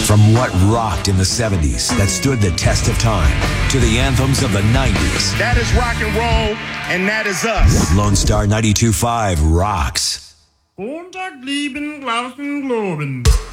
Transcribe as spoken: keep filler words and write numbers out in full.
From what rocked in the seventies that stood the test of time to the anthems of the nineties. That is rock and roll, and that is us. Lone Star ninety-two point five rocks. Kontakt lieben, Glauben, Globen.